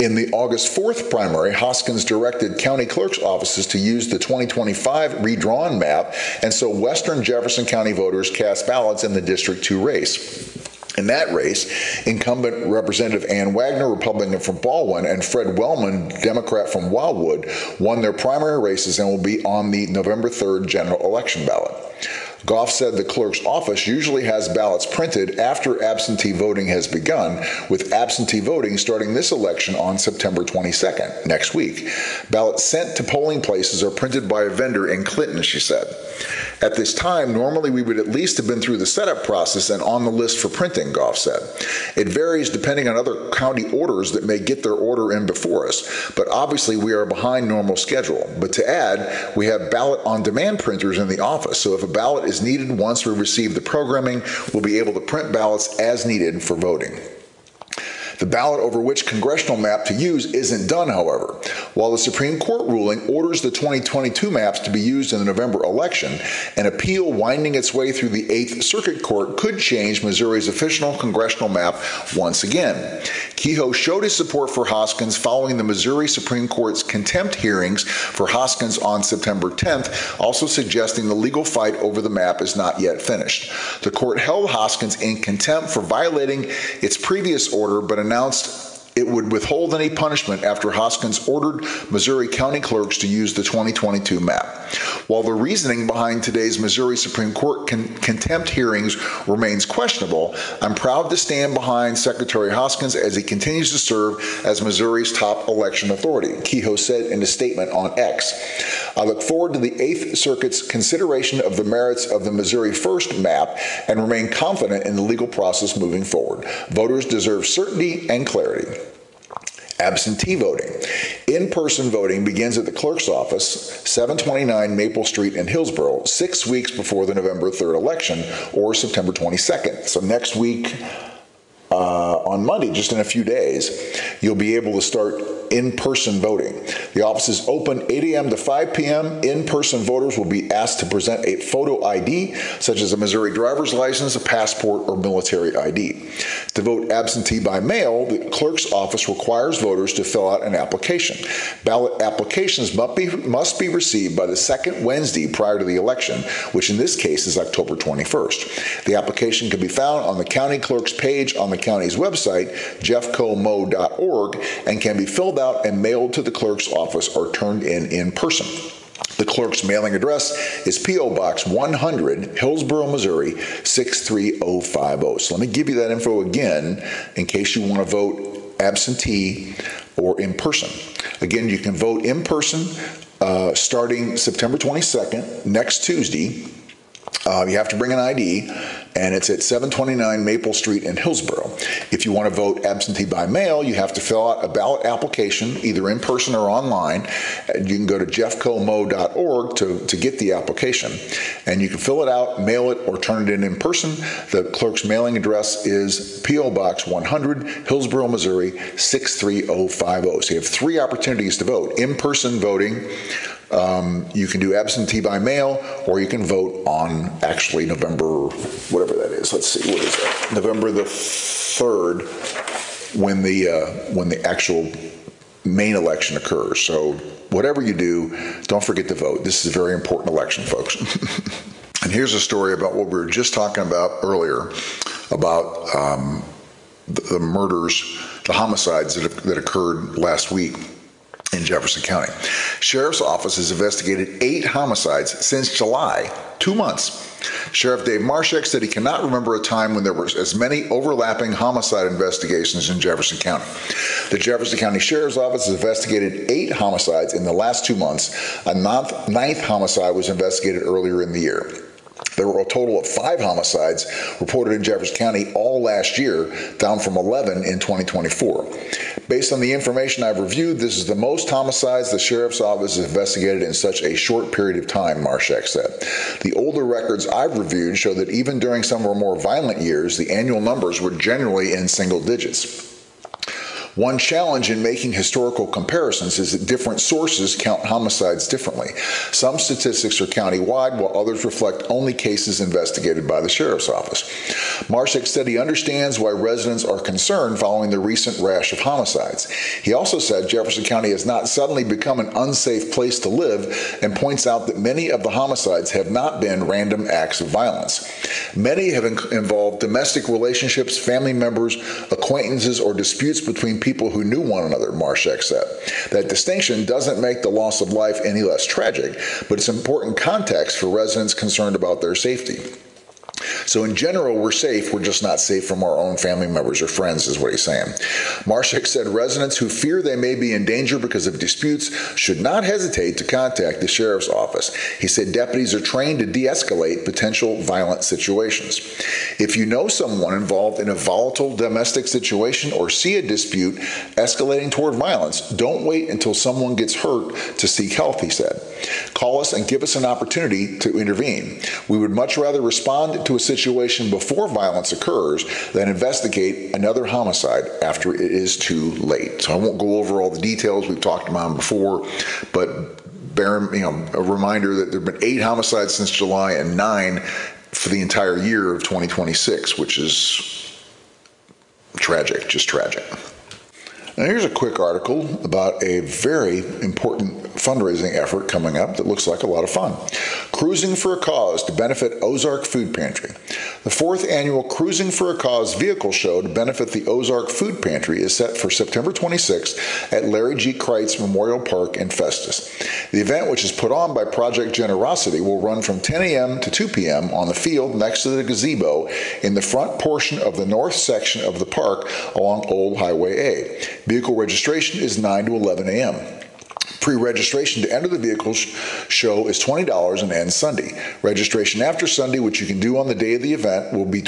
In the August 4th primary, Hoskins directed county clerk's offices to use the 2025 redrawn map, and so Western Jefferson County voters cast ballots in the District 2 race. In that race, incumbent Representative Ann Wagner, Republican from Baldwin, and Fred Wellman, Democrat from Wildwood, won their primary races and will be on the November 3rd general election ballot. Goff said the clerk's office usually has ballots printed after absentee voting has begun, with absentee voting starting this election on September 22nd, next week. Ballots sent to polling places are printed by a vendor in Clinton, she said. At this time, normally we would at least have been through the setup process and on the list for printing, Goff said. It varies depending on other county orders that may get their order in before us, but obviously we are behind normal schedule. But to add, we have ballot-on-demand printers in the office, so if a ballot is needed once we receive the programming, we'll be able to print ballots as needed for voting. The ballot over which congressional map to use isn't done, however. While the Supreme Court ruling orders the 2022 maps to be used in the November election, an appeal winding its way through the 8th Circuit Court could change Missouri's official congressional map once again. Kehoe showed his support for Hoskins following the Missouri Supreme Court's contempt hearings for Hoskins on September 10th, also suggesting the legal fight over the map is not yet finished. The court held Hoskins in contempt for violating its previous order, but announced it would withhold any punishment after Hoskins ordered Missouri county clerks to use the 2022 map. While the reasoning behind today's Missouri Supreme Court contempt hearings remains questionable, I'm proud to stand behind Secretary Hoskins as he continues to serve as Missouri's top election authority, Kehoe said in a statement on X. I look forward to the 8th Circuit's consideration of the merits of the Missouri First map and remain confident in the legal process moving forward. Voters deserve certainty and clarity. Absentee voting. In-person voting begins at the clerk's office, 729 Maple Street in Hillsborough, 6 weeks before the November 3rd election, or September 22nd. So next week, on Monday, just in a few days, you'll be able to start in-person voting. The office is open 8 a.m. to 5 p.m. In-person voters will be asked to present a photo ID, such as a Missouri driver's license, a passport, or military ID. To vote absentee by mail, the clerk's office requires voters to fill out an application. Ballot applications must be received by the second Wednesday prior to the election, which in this case is October 21st. The application can be found on the county clerk's page on the county's website, jeffcomo.org, and can be filled out and mailed to the clerk's office or turned in person. The clerk's mailing address is P.O. Box 100, Hillsborough, Missouri, 63050. So let me give you that info again in case you want to vote absentee or in person. Again, you can vote in person starting September 22nd, next Tuesday. You have to bring an ID, and it's at 729 Maple Street in Hillsborough. If you want to vote absentee by mail, you have to fill out a ballot application, either in person or online. You can go to jeffcomo.org to get the application, and you can fill it out, mail it, or turn it in person. The clerk's mailing address is P.O. Box 100, Hillsborough, Missouri, 63050. So you have 3 opportunities to vote. In-person voting, you can do absentee by mail, or you can vote on actually November, whatever that is. Let's see, what is that? November the 3rd, when the actual main election occurs. So whatever you do, don't forget to vote. This is a very important election, folks. And here's a story about what we were just talking about earlier, about the murders, the homicides that occurred last week in Jefferson County. Sheriff's Office has investigated 8 homicides since July, 2 months. Sheriff Dave Marshak said he cannot remember a time when there were as many overlapping homicide investigations in Jefferson County. The Jefferson County Sheriff's Office has investigated 8 homicides in the last 2 months. A ninth homicide was investigated earlier in the year. There were a total of 5 homicides reported in Jefferson County all last year, down from 11 in 2024. Based on the information I've reviewed, this is the most homicides the Sheriff's Office has investigated in such a short period of time, Marshak said. The older records I've reviewed show that even during some of our more violent years, the annual numbers were generally in single digits. One challenge in making historical comparisons is that different sources count homicides differently. Some statistics are countywide, while others reflect only cases investigated by the sheriff's office. Marshak said he understands why residents are concerned following the recent rash of homicides. He also said Jefferson County has not suddenly become an unsafe place to live, and points out that many of the homicides have not been random acts of violence. Many have involved domestic relationships, family members, acquaintances, or disputes between people who knew one another, Marshak said. That distinction doesn't make the loss of life any less tragic, but it's important context for residents concerned about their safety. So in general, we're safe. We're just not safe from our own family members or friends, is what he's saying. Marshak said residents who fear they may be in danger because of disputes should not hesitate to contact the sheriff's office. He said deputies are trained to de-escalate potential violent situations. If you know someone involved in a volatile domestic situation or see a dispute escalating toward violence, don't wait until someone gets hurt to seek help, he said. Call us and give us an opportunity to intervene. We would much rather respond to a situation before violence occurs than investigate another homicide after it is too late. So I won't go over all the details. We've talked about them before, but a reminder that there have been 8 homicides since July and 9 for the entire year of 2026, which is tragic, just tragic. Now here's a quick article about a very important fundraising effort coming up that looks like a lot of fun. Cruising for a Cause to benefit Ozark Food Pantry. The 4th annual Cruising for a Cause vehicle show to benefit the Ozark Food Pantry is set for September 26th at Larry G. Kreitz Memorial Park in Festus. The event, which is put on by Project Generosity, will run from 10 a.m. to 2 p.m. on the field next to the gazebo in the front portion of the north section of the park along Old Highway A. Vehicle registration is 9 to 11 a.m. Pre-registration to enter the vehicle show is $20 and ends Sunday. Registration after Sunday, which you can do on the day of the event, will be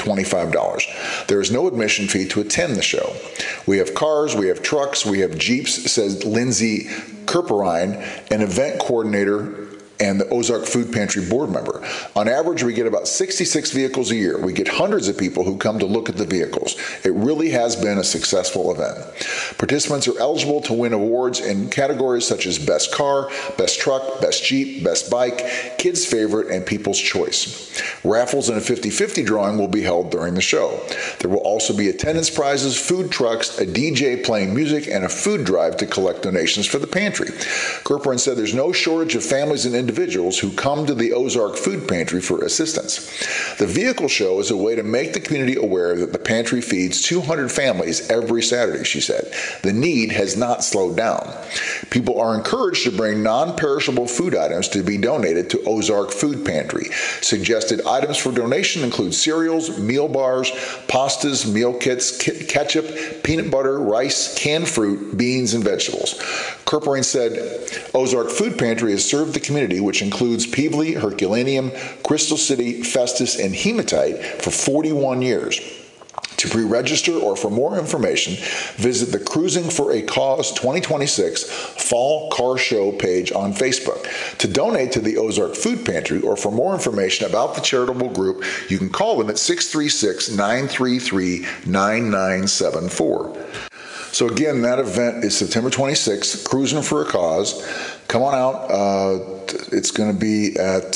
$25. There is no admission fee to attend the show. We have cars, we have trucks, we have Jeeps, says Lindsay Kerperine, an event coordinator and the Ozark Food Pantry board member. On average, we get about 66 vehicles a year. We get hundreds of people who come to look at the vehicles. It really has been a successful event. Participants are eligible to win awards in categories such as Best Car, Best Truck, Best Jeep, Best Bike, Kids Favorite, and People's Choice. Raffles and a 50-50 drawing will be held during the show. There will also be attendance prizes, food trucks, a DJ playing music, and a food drive to collect donations for the pantry. Kerperin said there's no shortage of families and individuals who come to the Ozark Food Pantry for assistance. The vehicle show is a way to make the community aware that the pantry feeds 200 families every Saturday, she said. The need has not slowed down. People are encouraged to bring non-perishable food items to be donated to Ozark Food Pantry. Suggested items for donation include cereals, meal bars, pastas, meal kits, ketchup, peanut butter, rice, canned fruit, beans, and vegetables. Kerperin said Ozark Food Pantry has served the community, which includes Peevely, Herculaneum, Crystal City, Festus, and Hematite, for 41 years. To pre-register or for more information, visit the Cruising for a Cause 2026 Fall Car Show page on Facebook. To donate to the Ozark Food Pantry or for more information about the charitable group, you can call them at 636-933-9974. So again, that event is September 26th, Cruising for a Cause. Come on out. It's going to be at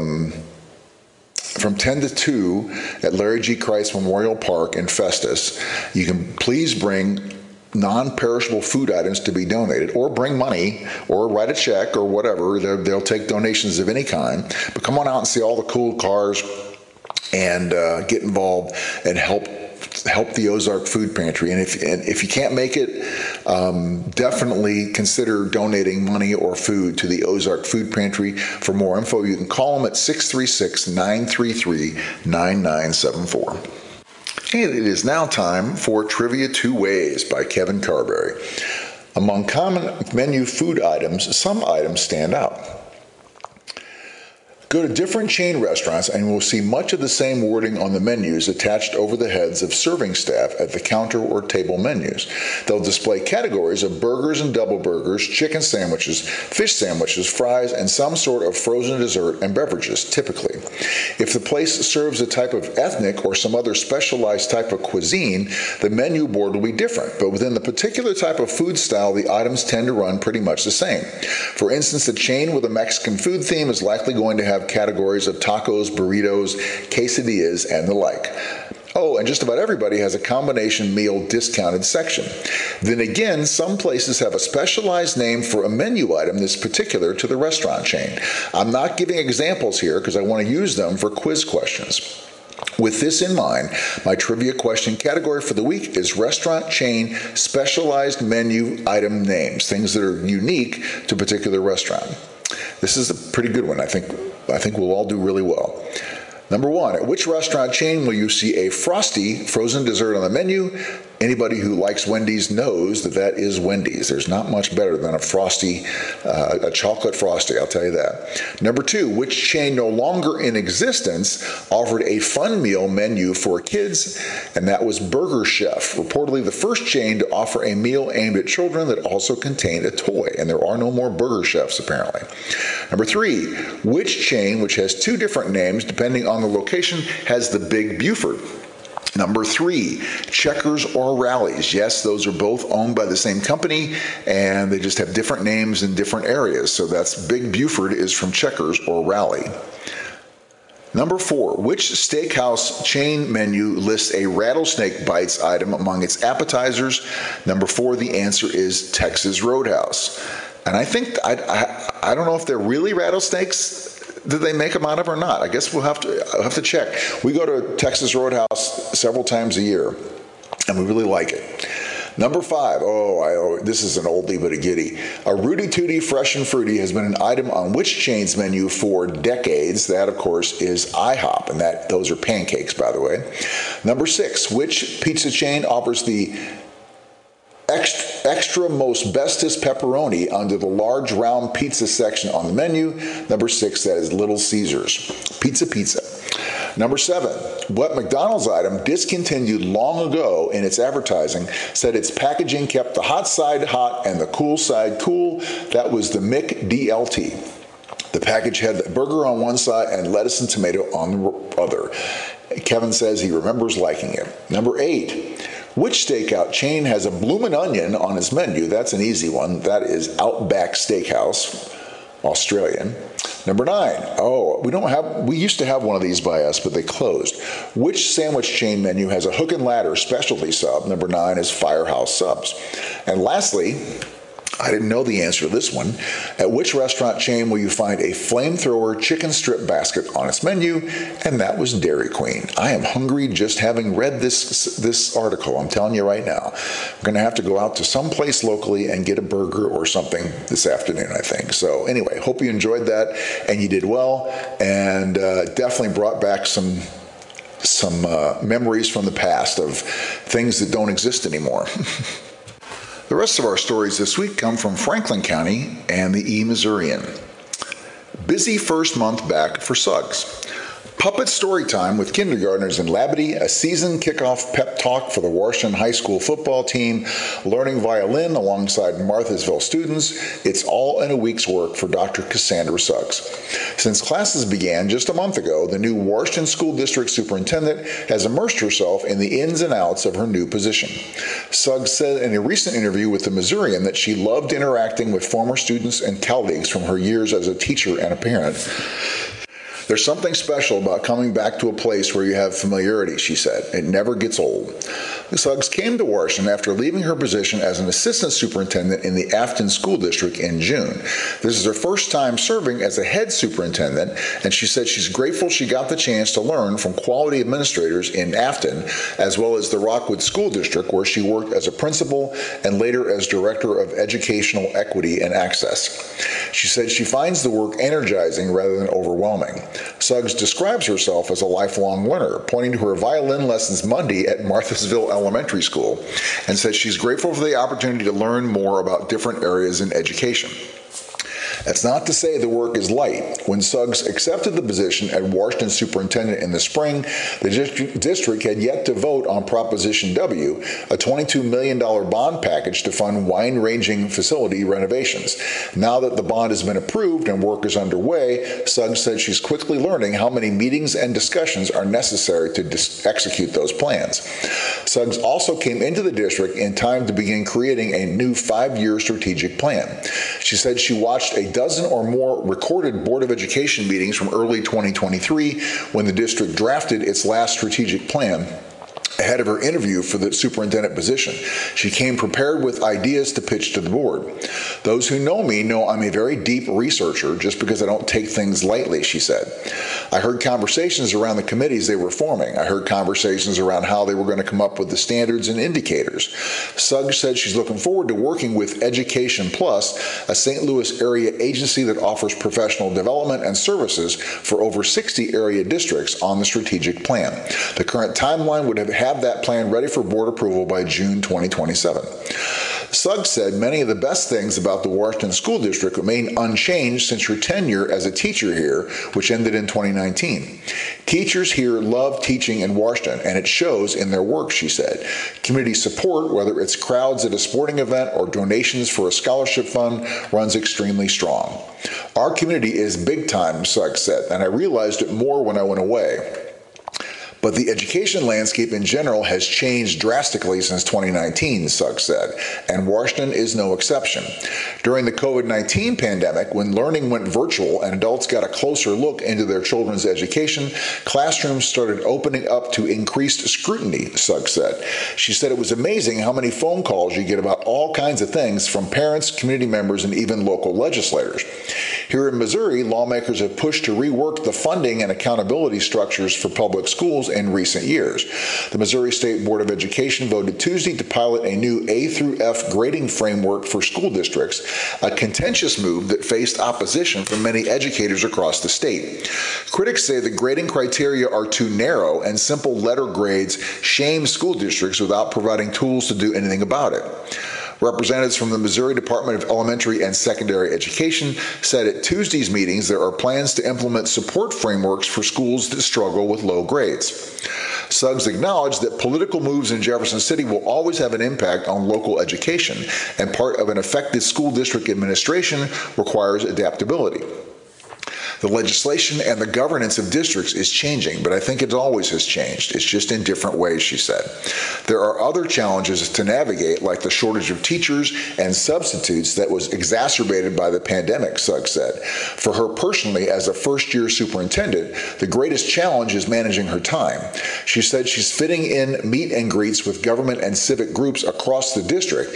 from 10 to 2 at Larry G. Kreitz Memorial Park in Festus. You can please bring non-perishable food items to be donated, or bring money, or write a check, or whatever. They'll take donations of any kind. But come on out and see all the cool cars and get involved and help the Ozark Food Pantry. And if you can't make it, definitely consider donating money or food to the Ozark Food Pantry. For more info, you can call them at 636-933-9974. And it is now time for Trivia Two Ways by Kevin Carberry. Among common menu food items, some items stand out. Go to different chain restaurants and you will see much of the same wording on the menus attached over the heads of serving staff at the counter or table menus. They'll display categories of burgers and double burgers, chicken sandwiches, fish sandwiches, fries, and some sort of frozen dessert and beverages, typically. If the place serves a type of ethnic or some other specialized type of cuisine, the menu board will be different, but within the particular type of food style, the items tend to run pretty much the same. For instance, a chain with a Mexican food theme is likely going to have categories of tacos, burritos, quesadillas, and the like. Oh, and just about everybody has a combination meal discounted section. Then again, some places have a specialized name for a menu item that's particular to the restaurant chain. I'm not giving examples here because I want to use them for quiz questions. With this in mind, my trivia question category for the week is restaurant chain specialized menu item names, things that are unique to a particular restaurant. This is a pretty good one. I think we'll all do really well. Number 1, at which restaurant chain will you see a Frosty frozen dessert on the menu? Anybody who likes Wendy's knows that that is Wendy's. There's not much better than a Frosty, a chocolate Frosty, I'll tell you that. Number 2, which chain no longer in existence offered a fun meal menu for kids? And that was Burger Chef, reportedly the first chain to offer a meal aimed at children that also contained a toy. And there are no more Burger Chefs, apparently. Number 3, which chain, which has 2 different names depending on the location, has the Big Buford? Number 3, Checkers or Rally's. Yes, those are both owned by the same company, and they just have different names in different areas. So that's Big Buford is from Checkers or Rally. Number 4, which steakhouse chain menu lists a rattlesnake bites item among its appetizers? Number 4, the answer is Texas Roadhouse. And I think, I don't know if they're really rattlesnakes that they make them out of or not. I guess I'll have to check. We go to Texas Roadhouse several times a year, and we really like it. Number 5, this is an oldie but a goodie. A Rooty Tooty Fresh and Fruity has been an item on which chain's menu for decades? That, of course, is IHOP, and those are pancakes, by the way. Number 6, which pizza chain offers the extra most bestest pepperoni under the large round pizza section on the menu? Number 6, that is Little Caesars. Pizza. Number 7, what McDonald's item discontinued long ago in its advertising said its packaging kept the hot side hot and the cool side cool? That was the McDLT. The package had the burger on one side and lettuce and tomato on the other. Kevin says he remembers liking it. Number 8, which stakeout chain has a bloomin' onion on its menu? That's an easy one. That is Outback Steakhouse, Australian. Number 9, we used to have one of these by us, but they closed. Which sandwich chain menu has a hook and ladder specialty sub? Number 9 is Firehouse Subs. And lastly, I didn't know the answer to this one. At which restaurant chain will you find a flamethrower chicken strip basket on its menu? And that was Dairy Queen. I am hungry just having read this article. I'm telling you right now. I'm going to have to go out to some place locally and get a burger or something this afternoon, I think. So anyway, hope you enjoyed that and you did well, and definitely brought back some memories from the past of things that don't exist anymore. The rest of our stories this week come from Franklin County and the E-Missourian. Busy first month back for Suggs. Puppet story time with kindergartners in Labadie, a season kickoff pep talk for the Washington High School football team, learning violin alongside Marthasville students. It's all in a week's work for Dr. Cassandra Suggs. Since classes began just a month ago, the new Washington School District Superintendent has immersed herself in the ins and outs of her new position. Suggs said in a recent interview with the Missourian that she loved interacting with former students and colleagues from her years as a teacher and a parent. There's something special about coming back to a place where you have familiarity, she said. It never gets old. Suggs came to Washington after leaving her position as an assistant superintendent in the Afton School District in June. This is her first time serving as a head superintendent, and she said she's grateful she got the chance to learn from quality administrators in Afton, as well as the Rockwood School District, where she worked as a principal and later as director of educational equity and access. She said she finds the work energizing rather than overwhelming. Suggs describes herself as a lifelong learner, pointing to her violin lessons Monday at Marthasville Elementary School, and says she's grateful for the opportunity to learn more about different areas in education. That's not to say the work is light. When Suggs accepted the position at Washington Superintendent in the spring, the district had yet to vote on Proposition W, a $22 million bond package to fund wine-ranging facility renovations. Now that the bond has been approved and work is underway, Suggs said she's quickly learning how many meetings and discussions are necessary to execute those plans. Suggs also came into the district in time to begin creating a new 5-year strategic plan. She said she watched a dozen or more recorded Board of Education meetings from early 2023 when the district drafted its last strategic plan ahead of her interview for the superintendent position. She came prepared with ideas to pitch to the board. Those who know me know I'm a very deep researcher just because I don't take things lightly, she said. I heard conversations around the committees they were forming. I heard conversations around how they were going to come up with the standards and indicators. Suggs said she's looking forward to working with Education Plus, a St. Louis area agency that offers professional development and services for over 60 area districts on the strategic plan. The current timeline would have that plan ready for board approval by June 2027. Suggs said many of the best things about the Washington School District remain unchanged since her tenure as a teacher here, which ended in 2019. Teachers here love teaching in Washington, and it shows in their work, she said. Community support, whether it's crowds at a sporting event or donations for a scholarship fund, runs extremely strong. Our community is big time, Suggs said, and I realized it more when I went away. But the education landscape in general has changed drastically since 2019, Suggs said, and Washington is no exception. During the COVID-19 pandemic, when learning went virtual and adults got a closer look into their children's education, classrooms started opening up to increased scrutiny, Suggs said. She said it was amazing how many phone calls you get about all kinds of things from parents, community members, and even local legislators. Here in Missouri, lawmakers have pushed to rework the funding and accountability structures for public schools in recent years. The Missouri State Board of Education voted Tuesday to pilot a new A through F grading framework for school districts, a contentious move that faced opposition from many educators across the state. Critics say the grading criteria are too narrow and simple letter grades shame school districts without providing tools to do anything about it. Representatives from the Missouri Department of Elementary and Secondary Education said at Tuesday's meetings there are plans to implement support frameworks for schools that struggle with low grades. Suggs acknowledged that political moves in Jefferson City will always have an impact on local education, and part of an effective school district administration requires adaptability. The legislation and the governance of districts is changing, but I think it always has changed. It's just in different ways, she said. There are other challenges to navigate, like the shortage of teachers and substitutes that was exacerbated by the pandemic, Suggs said. For her personally, as a first-year superintendent, the greatest challenge is managing her time. She said she's fitting in meet and greets with government and civic groups across the district,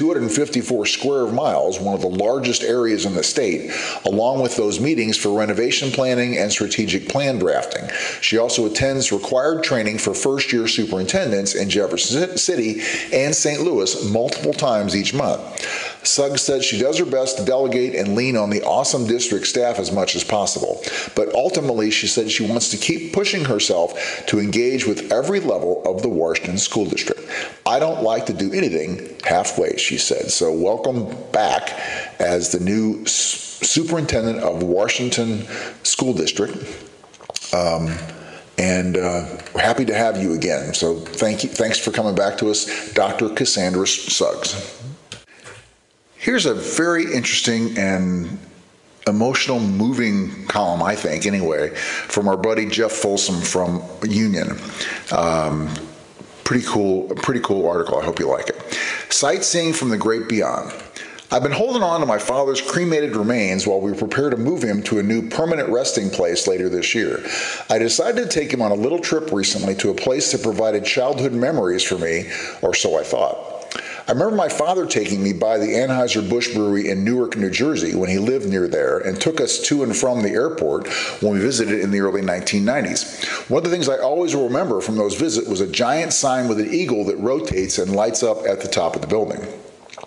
254 square miles, one of the largest areas in the state, along with those meetings for renovation planning and strategic plan drafting. She also attends required training for first-year superintendents in Jefferson City and St. Louis multiple times each month. Suggs said she does her best to delegate and lean on the awesome district staff as much as possible. But ultimately, she said she wants to keep pushing herself to engage with every level of the Washington School District. I don't like to do anything halfway, she said. So welcome back as the new superintendent of Washington School District. We're happy to have you again. So thanks for coming back to us, Dr. Cassandra Suggs. Here's a very interesting and emotional, moving column, I think, anyway, from our buddy Jeff Folsom from Union. Pretty cool article. I hope you like it. Sightseeing from the Great Beyond. I've been holding on to my father's cremated remains while we prepare to move him to a new permanent resting place later this year. I decided to take him on a little trip recently to a place that provided childhood memories for me, or so I thought. I remember my father taking me by the Anheuser-Busch Brewery in Newark, New Jersey when he lived near there and took us to and from the airport when we visited in the early 1990s. One of the things I always will remember from those visits was a giant sign with an eagle that rotates and lights up at the top of the building. To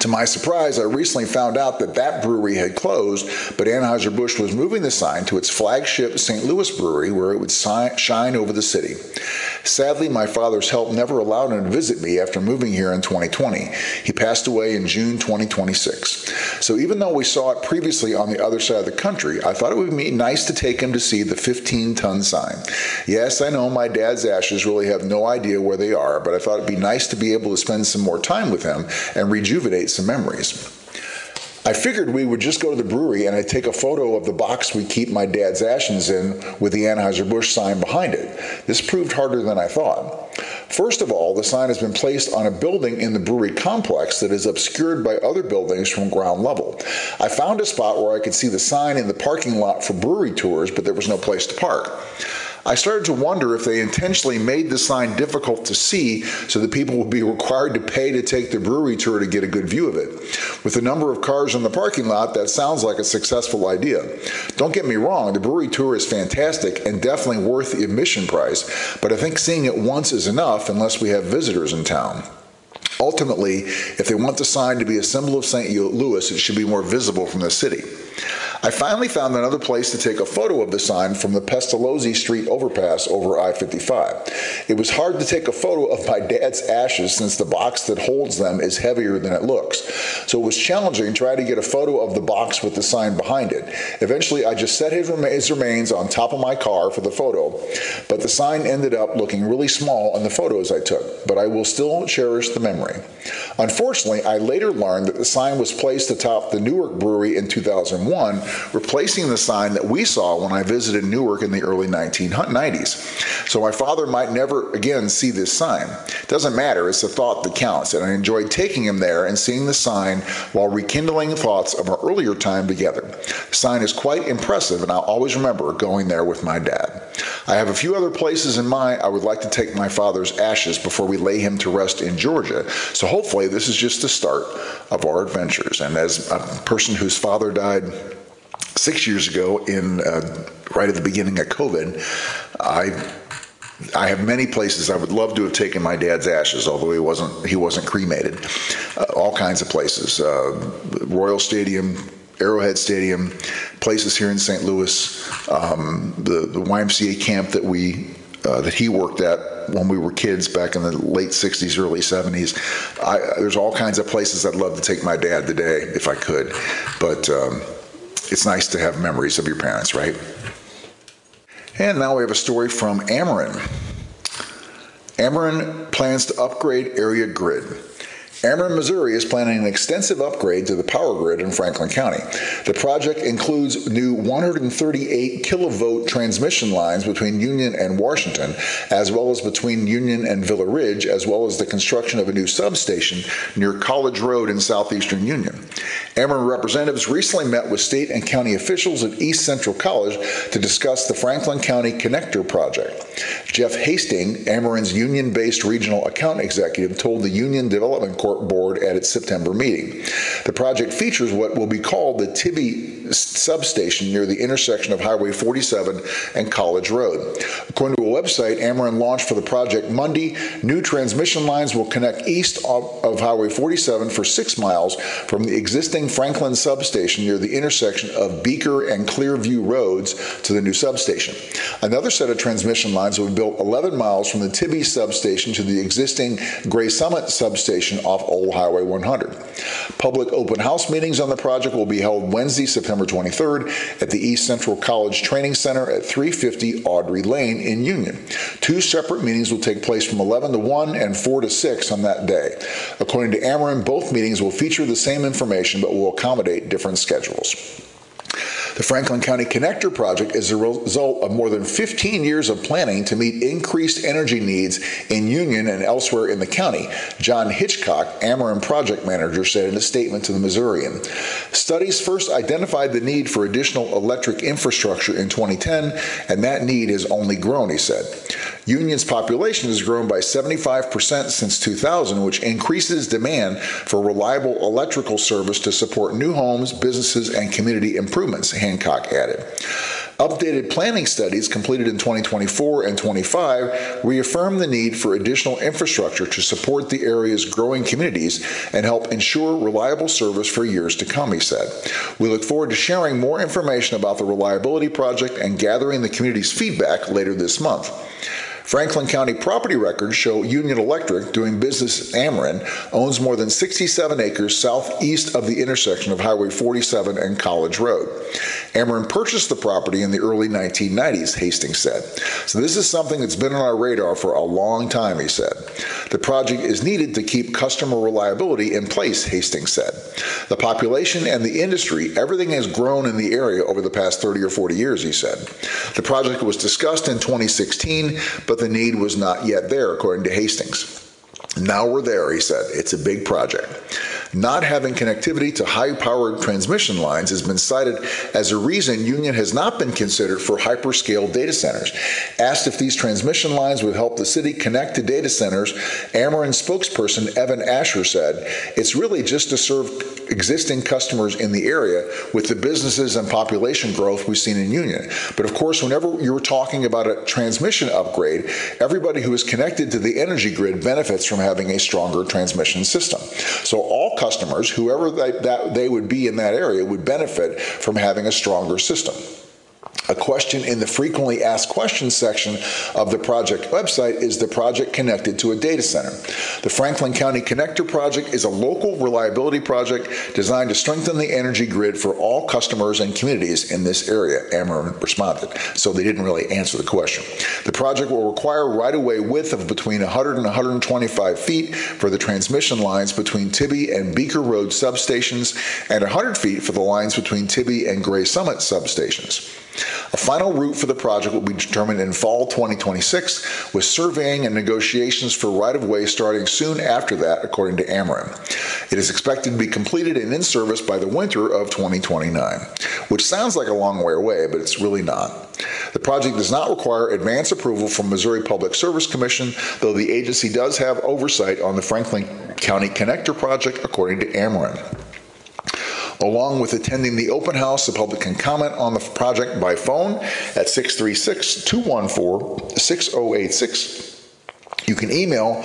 To my surprise, I recently found out that that brewery had closed, but Anheuser-Busch was moving the sign to its flagship St. Louis brewery where it would shine over the city. Sadly, my father's health never allowed him to visit me after moving here in 2020. He passed away in June 2026. So even though we saw it previously on the other side of the country, I thought it would be nice to take him to see the 15-ton sign. Yes, I know my dad's ashes really have no idea where they are, but I thought it'd be nice to be able to spend some more time with him and rejuvenate some memories. I figured we would just go to the brewery and I'd take a photo of the box we keep my dad's ashes in with the Anheuser-Busch sign behind it. This proved harder than I thought. First of all, the sign has been placed on a building in the brewery complex that is obscured by other buildings from ground level. I found a spot where I could see the sign in the parking lot for brewery tours, but there was no place to park. I started to wonder if they intentionally made the sign difficult to see so that people would be required to pay to take the brewery tour to get a good view of it. With the number of cars in the parking lot, that sounds like a successful idea. Don't get me wrong, the brewery tour is fantastic and definitely worth the admission price, but I think seeing it once is enough unless we have visitors in town. Ultimately, if they want the sign to be a symbol of St. Louis, it should be more visible from the city. I finally found another place to take a photo of the sign from the Pestalozzi Street overpass over I-55. It was hard to take a photo of my dad's ashes since the box that holds them is heavier than it looks. So it was challenging trying to get a photo of the box with the sign behind it. Eventually, I just set his remains on top of my car for the photo, but the sign ended up looking really small in the photos I took, but I will still cherish the memory. Unfortunately, I later learned that the sign was placed atop the Newark Brewery in 2001, replacing the sign that we saw when I visited Newark in the early 1990s. So my father might never again see this sign. It doesn't matter, it's the thought that counts, and I enjoyed taking him there and seeing the sign while rekindling thoughts of our earlier time together. The sign is quite impressive, and I'll always remember going there with my dad. I have a few other places in mind I would like to take my father's ashes before we lay him to rest in Georgia, so hopefully this is just the start of our adventures. And as a person whose father died 6 years ago right at the beginning of COVID, I have many places I would love to have taken my dad's ashes, although he wasn't cremated. All kinds of places, Royal Stadium, Arrowhead Stadium, places here in St. Louis, the YMCA camp that he worked at when we were kids back in the late 60s, early 70s. There's all kinds of places I'd love to take my dad today if I could, but it's nice to have memories of your parents, right? And now we have a story from Ameren. Ameren plans to upgrade area grid. Ameren, Missouri is planning an extensive upgrade to the power grid in Franklin County. The project includes new 138 kilovolt transmission lines between Union and Washington, as well as between Union and Villa Ridge, as well as the construction of a new substation near College Road in southeastern Union. Ameren representatives recently met with state and county officials at East Central College to discuss the Franklin County Connector project. Jeff Hastings, Ameren's union-based regional account executive, told the Union Development Board at its September meeting. The project features what will be called the Tibby substation near the intersection of Highway 47 and College Road. According to a website Ameren launched for the project Monday, new transmission lines will connect east of Highway 47 for 6 miles from the existing Franklin substation near the intersection of Beaker and Clearview Roads to the new substation. Another set of transmission lines will be built 11 miles from the Tibby substation to the existing Gray Summit substation off Old Highway 100. Public open house meetings on the project will be held Wednesday, September 23rd at the East Central College Training Center at 350 Audrey Lane in Union. 2 separate meetings will take place from 11 to 1 and 4 to 6 on that day. According to Ameren, both meetings will feature the same information but will accommodate different schedules. The Franklin County Connector project is a result of more than 15 years of planning to meet increased energy needs in Union and elsewhere in the county, John Hitchcock, Ameren project manager, said in a statement to the Missourian. Studies first identified the need for additional electric infrastructure in 2010, and that need has only grown, he said. Union's population has grown by 75% since 2000, which increases demand for reliable electrical service to support new homes, businesses, and community improvements, Hancock added. Updated planning studies completed in 2024 and 25 reaffirm the need for additional infrastructure to support the area's growing communities and help ensure reliable service for years to come, he said. We look forward to sharing more information about the reliability project and gathering the community's feedback later this month. Franklin County property records show Union Electric, doing business in Ameren, owns more than 67 acres southeast of the intersection of Highway 47 and College Road. Ameren purchased the property in the early 1990s, Hastings said. So this is something that's been on our radar for a long time, he said. The project is needed to keep customer reliability in place, Hastings said. The population and the industry, everything has grown in the area over the past 30 or 40 years, he said. The project was discussed in 2016, but the need was not yet there, according to Hastings. Now we're there, he said. It's a big project. Not having connectivity to high-powered transmission lines has been cited as a reason Union has not been considered for hyperscale data centers. Asked if these transmission lines would help the city connect to data centers, Ameren spokesperson Evan Asher said, "It's really just to serve existing customers in the area with the businesses and population growth we've seen in Union. But of course, whenever you're talking about a transmission upgrade, everybody who is connected to the energy grid benefits from having a stronger transmission system. So all customers, whoever they would be in that area, would benefit from having a stronger system." A question in the frequently asked questions section of the project website: is the project connected to a data center? The Franklin County Connector Project is a local reliability project designed to strengthen the energy grid for all customers and communities in this area, Ameren responded. So they didn't really answer the question. The project will require right-of-way width of between 100 and 125 feet for the transmission lines between Tibby and Beaker Road substations and 100 feet for the lines between Tibby and Gray Summit substations. A final route for the project will be determined in fall 2026, with surveying and negotiations for right-of-way starting soon after that, according to Ameren. It is expected to be completed and in service by the winter of 2029, which sounds like a long way away, but it's really not. The project does not require advance approval from Missouri Public Service Commission, though the agency does have oversight on the Franklin County Connector Project, according to Ameren. Along with attending the open house, the public can comment on the project by phone at 636-214-6086. You can email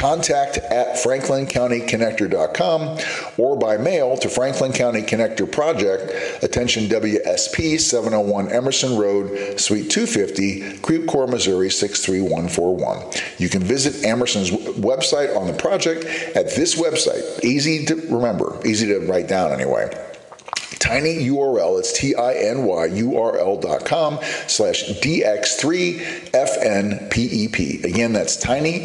contact@franklincountyconnector.com or by mail to Franklin County Connector Project, attention WSP, 701 Emerson Road, Suite 250, Creve Coeur, Missouri 63141. You can visit Emerson's website on the project at this website. Easy to remember, easy to write down anyway. Tiny URL, it's tinyurl.com/DX3FNPEP. Again, that's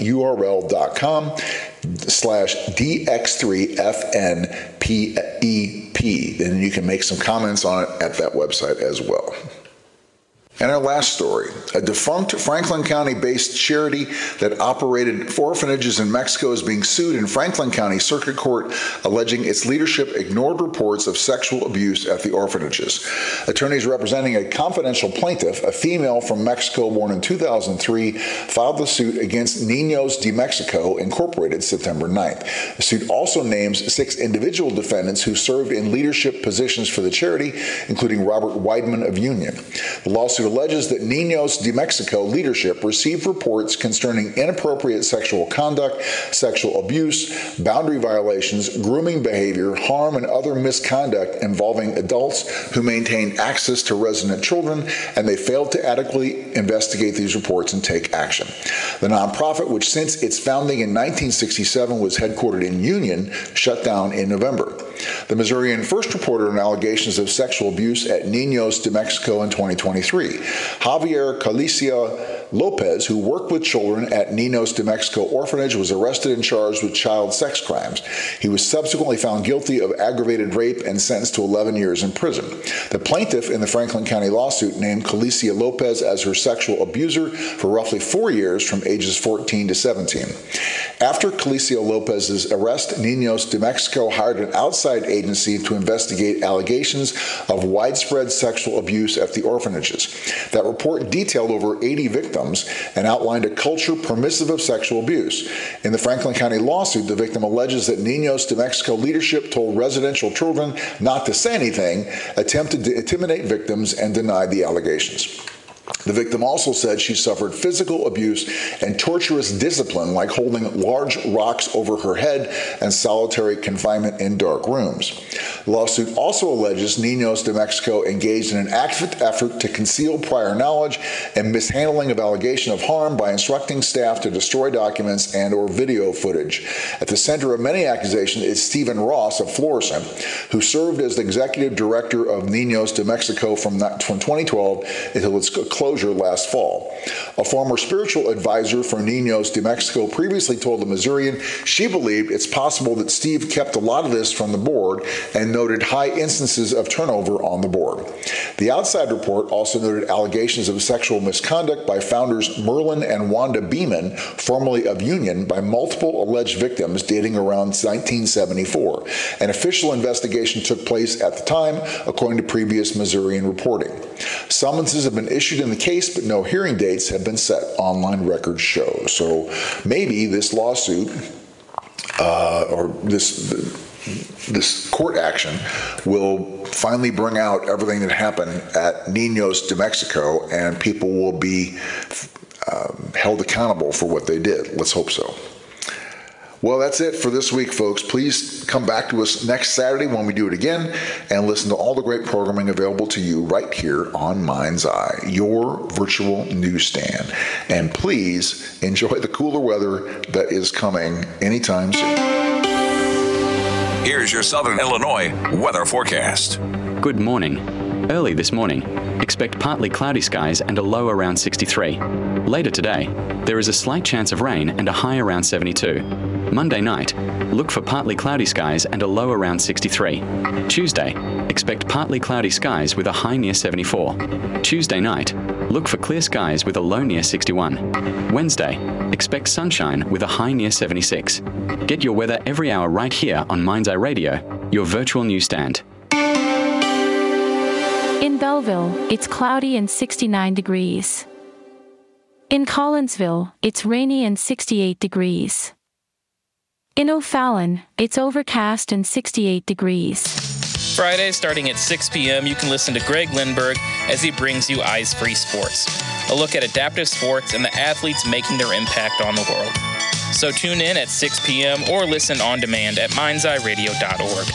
tinyurl.com/DX3FNPEP. Then you can make some comments on it at that website as well. And our last story, a defunct Franklin County-based charity that operated orphanages in Mexico is being sued in Franklin County Circuit Court, alleging its leadership ignored reports of sexual abuse at the orphanages. Attorneys representing a confidential plaintiff, a female from Mexico born in 2003, filed the suit against Niños de Mexico, Incorporated, September 9th. The suit also names 6 individual defendants who served in leadership positions for the charity, including Robert Weidman of Union. The lawsuit alleges that Niños de Mexico leadership received reports concerning inappropriate sexual conduct, sexual abuse, boundary violations, grooming behavior, harm, and other misconduct involving adults who maintain access to resident children, and they failed to adequately investigate these reports and take action. The nonprofit, which since its founding in 1967 was headquartered in Union, shut down in November. The Missourian first reported on allegations of sexual abuse at Niños de Mexico in 2023. Javier Calicia Lopez, who worked with children at Niños de Mexico Orphanage, was arrested and charged with child sex crimes. He was subsequently found guilty of aggravated rape and sentenced to 11 years in prison. The plaintiff in the Franklin County lawsuit named Calicia Lopez as her sexual abuser for roughly 4 years from ages 14 to 17. After Calicia Lopez's arrest, Niños de Mexico hired an outside agency to investigate allegations of widespread sexual abuse at the orphanages. That report detailed over 80 victims victims and outlined a culture permissive of sexual abuse. In the Franklin County lawsuit, the victim alleges that Niños de Mexico leadership told residential children not to say anything, attempted to intimidate victims, and denied the allegations. The victim also said she suffered physical abuse and torturous discipline, like holding large rocks over her head and solitary confinement in dark rooms. The lawsuit also alleges Niños de Mexico engaged in an active effort to conceal prior knowledge and mishandling of allegation of harm by instructing staff to destroy documents and or video footage. At the center of many accusations is Stephen Ross of Florissant, who served as the executive director of Niños de Mexico from 2012 until its closure last fall. A former spiritual advisor for Niños de Mexico previously told the Missourian she believed it's possible that Steve kept a lot of this from the board and noted high instances of turnover on the board. The Outside report also noted allegations of sexual misconduct by founders Merlin and Wanda Beeman, formerly of Union, by multiple alleged victims dating around 1974. An official investigation took place at the time, according to previous Missourian reporting. Summonses have been issued in the case, but no hearing dates have been set, online records show. So maybe this lawsuit or this court action will finally bring out everything that happened at Niños de Mexico, and people will be held accountable for what they did. Let's hope so. Well, that's it for this week, folks. Please come back to us next Saturday when we do it again and listen to all the great programming available to you right here on Mind's Eye, your virtual newsstand. And please enjoy the cooler weather that is coming anytime soon. Here's your Southern Illinois weather forecast. Good morning. Early this morning, expect partly cloudy skies and a low around 63. Later today, there is a slight chance of rain and a high around 72. Monday night, look for partly cloudy skies and a low around 63. Tuesday, expect partly cloudy skies with a high near 74. Tuesday night, look for clear skies with a low near 61. Wednesday, expect sunshine with a high near 76. Get your weather every hour right here on Mind's Eye Radio, your virtual newsstand. In Belleville, it's cloudy and 69 degrees. In Collinsville, it's rainy and 68 degrees. In O'Fallon, it's overcast and 68 degrees. Friday, starting at 6 p.m., you can listen to Greg Lindberg as he brings you Eyes Free Sports, a look at adaptive sports and the athletes making their impact on the world. So tune in at 6 p.m. or listen on demand at mindseyeradio.org.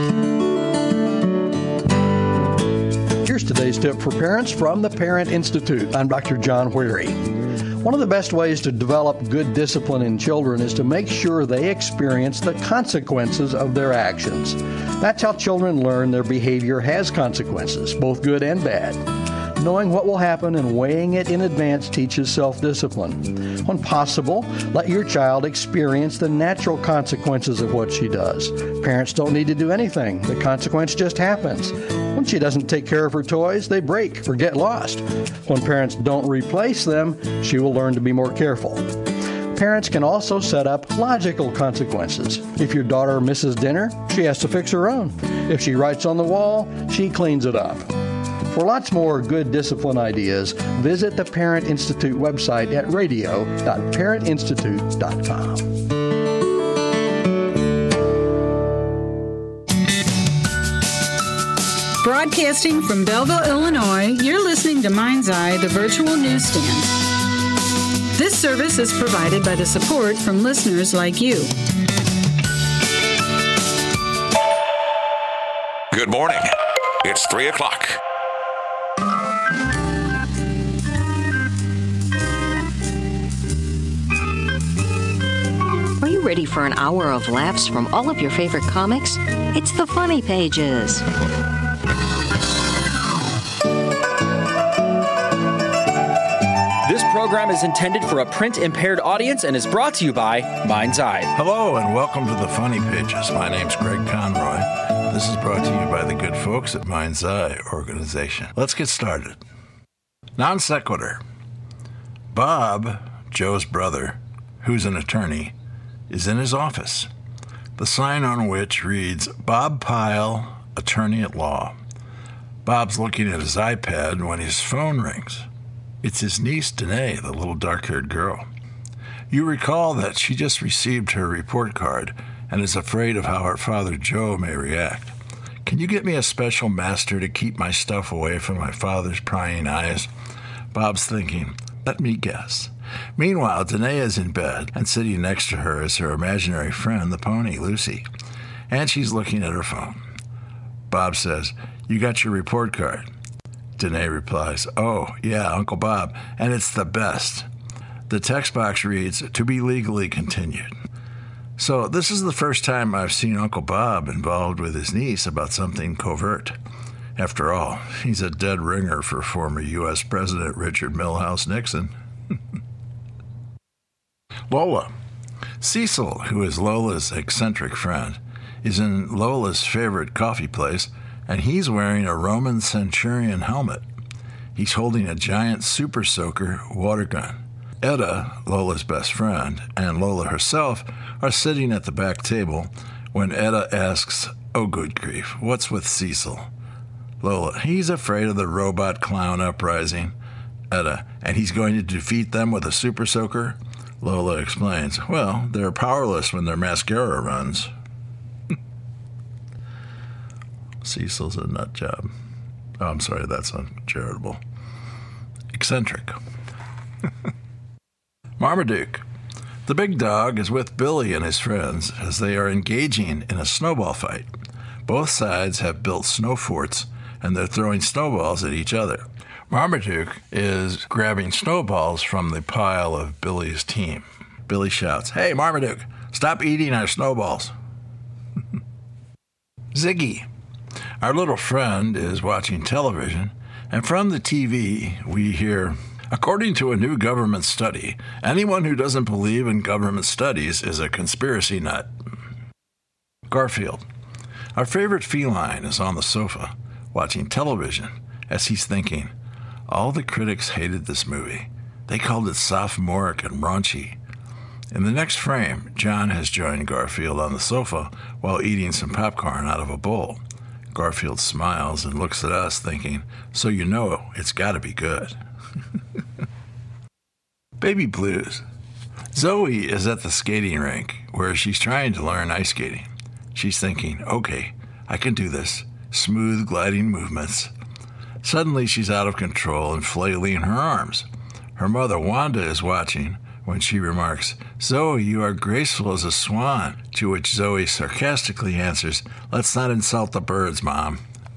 Here's today's tip for parents from the Parent Institute. I'm Dr. John Wherry. One of the best ways to develop good discipline in children is to make sure they experience the consequences of their actions. That's how children learn their behavior has consequences, both good and bad. Knowing what will happen and weighing it in advance teaches self-discipline. When possible, let your child experience the natural consequences of what she does. Parents don't need to do anything. The consequence just happens. When she doesn't take care of her toys, they break or get lost. When parents don't replace them, she will learn to be more careful. Parents can also set up logical consequences. If your daughter misses dinner, she has to fix her own. If she writes on the wall, she cleans it up. For lots more good discipline ideas, visit the Parent Institute website at radio.parentinstitute.com. Broadcasting from Belleville, Illinois, you're listening to Mind's Eye, the virtual newsstand. This service is provided by the support from listeners like you. Good morning. It's 3 o'clock. Are you ready for an hour of laughs from all of your favorite comics? It's the Funny Pages. This program is intended for a print-impaired audience and is brought to you by Mind's Eye. Hello and welcome to the Funny Pages. My name's Greg Conroy. This is brought to you by the good folks at Mind's Eye organization. Let's get started. Non sequitur. Bob, Joe's brother, who's an attorney, is in his office. The sign on which reads, Bob Pyle, Attorney at Law. Bob's looking at his iPad when his phone rings. It's his niece, Danae, the little dark-haired girl. You recall that she just received her report card and is afraid of how her father Joe may react. Can you get me a special master to keep my stuff away from my father's prying eyes? Bob's thinking, let me guess. Meanwhile, Danae is in bed, and sitting next to her is her imaginary friend, the pony, Lucy. And she's looking at her phone. Bob says, you got your report card? Danae replies, oh, yeah, Uncle Bob, and it's the best. The text box reads, to be legally continued. So this is the first time I've seen Uncle Bob involved with his niece about something covert. After all, he's a dead ringer for former U.S. President Richard Milhouse Nixon. Lola. Cecil, who is Lola's eccentric friend, is in Lola's favorite coffee place, and he's wearing a Roman centurion helmet. He's holding a giant super soaker water gun. Etta, Lola's best friend, and Lola herself are sitting at the back table when Etta asks, oh, good grief, what's with Cecil? Lola, he's afraid of the robot clown uprising. Etta, and he's going to defeat them with a super soaker? Lola explains, well, they're powerless when their mascara runs. Cecil's a nut job. Oh, I'm sorry, that's uncharitable. Eccentric. Marmaduke. The big dog is with Billy and his friends as they are engaging in a snowball fight. Both sides have built snow forts, and they're throwing snowballs at each other. Marmaduke is grabbing snowballs from the pile of Billy's team. Billy shouts, hey, Marmaduke, stop eating our snowballs. Ziggy. Our little friend is watching television, and from the TV we hear, according to a new government study, anyone who doesn't believe in government studies is a conspiracy nut. Garfield. Our favorite feline is on the sofa, watching television, as he's thinking, all the critics hated this movie. They called it sophomoric and raunchy. In the next frame, John has joined Garfield on the sofa while eating some popcorn out of a bowl. Garfield smiles and looks at us, thinking, so you know it's got to be good. Baby Blues. Zoe is at the skating rink where she's trying to learn ice skating. She's thinking, okay, I can do this. Smooth gliding movements. Suddenly she's out of control and flailing her arms. Her mother, Wanda, is watching when she remarks, Zoe, you are graceful as a swan, to which Zoe sarcastically answers, let's not insult the birds, Mom.